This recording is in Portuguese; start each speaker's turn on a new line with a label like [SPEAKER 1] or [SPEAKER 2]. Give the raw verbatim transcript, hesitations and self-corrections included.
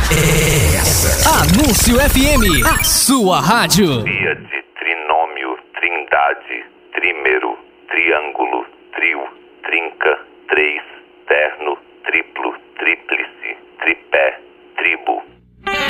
[SPEAKER 1] Anúncio F M, a sua rádio.
[SPEAKER 2] Tríade, trinômio, trindade, trímero, triângulo, trio, trinca, três, terno,